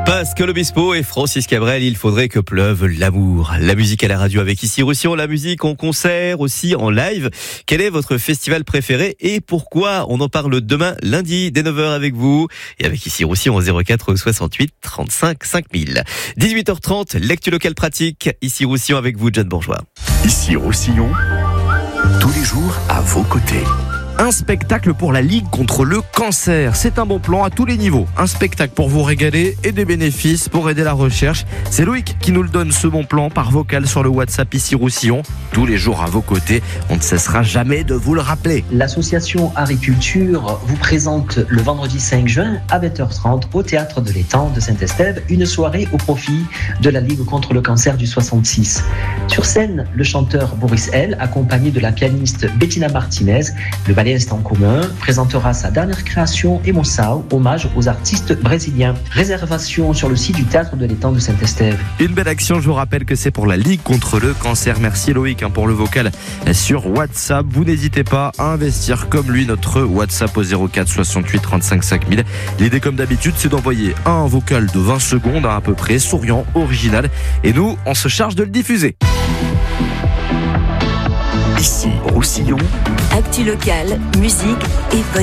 Pascal Obispo et Francis Cabrel, il faudrait que pleuve l'amour. La musique à la radio avec Ici Roussillon, la musique en concert, aussi en live. Quel est votre festival préféré et pourquoi? On en parle demain, lundi, dès 9h avec vous. Et avec Ici Roussillon au 04 68 35 5000. 18h30, lecture locale pratique. Ici Roussillon avec vous, John Bourgeois. Ici Roussillon, tous les jours à vos côtés. Un spectacle pour la Ligue contre le cancer. C'est un bon plan à tous les niveaux. Un spectacle pour vous régaler et des bénéfices pour aider la recherche. C'est Loïc qui nous le donne, ce bon plan, par vocal sur le WhatsApp Ici Roussillon. Tous les jours à vos côtés. On ne cessera jamais de vous le rappeler. L'association Agriculture vous présente le vendredi 5 juin à 20h30 au Théâtre de l'Étang de Saint-Estève une soirée au profit de la Ligue contre le cancer du 66. Sur scène, le chanteur Boris L, accompagné de la pianiste Bettina Martinez, le ballet Instant Commun, présentera sa dernière création Emoção, hommage aux artistes brésiliens. Réservation sur le site du Théâtre de l'Étang de Saint-Estève. Une belle action, je vous rappelle que c'est pour la Ligue contre le cancer. Merci Loïc pour le vocal sur WhatsApp. Vous n'hésitez pas à investir comme lui, notre WhatsApp au 04 68 35 5000. L'idée comme d'habitude, c'est d'envoyer un vocal de 20 secondes à peu près, souriant, original. Et nous, on se charge de le diffuser. Ici Roussillon, Actu locale, musique et bonne